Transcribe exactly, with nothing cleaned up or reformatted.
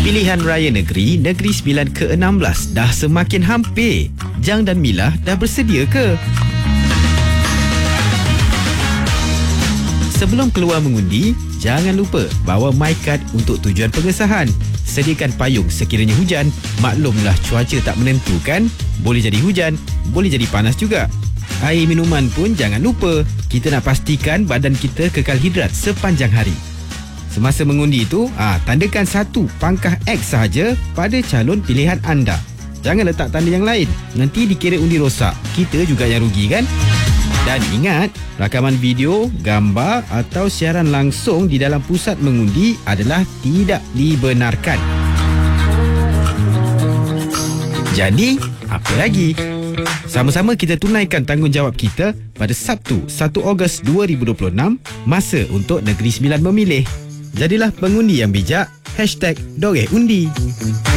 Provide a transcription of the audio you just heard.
Pilihan Raya Negeri Negeri Sembilan ke enam belas dah semakin hampir. Jang dan Mila dah bersedia ke? Sebelum keluar mengundi, jangan lupa bawa MyCard untuk tujuan pengesahan. Sediakan payung sekiranya hujan. Maklumlah cuaca tak menentu kan? Boleh jadi hujan, boleh jadi panas juga. Air minuman pun jangan lupa. Kita nak pastikan badan kita kekal hidrat sepanjang hari. Semasa mengundi itu, ah, tandakan satu pangkah X sahaja pada calon pilihan anda. Jangan letak tanda yang lain. Nanti dikira undi rosak. Kita juga yang rugi kan? Dan ingat, rakaman video, gambar atau siaran langsung di dalam pusat mengundi adalah tidak dibenarkan. Jadi, apa lagi? Sama-sama kita tunaikan tanggungjawab kita pada Sabtu satu Ogos dua ribu dua puluh enam, masa untuk Negeri Sembilan memilih. Jadilah pengundi yang bijak. Hashtag Doreh Undi.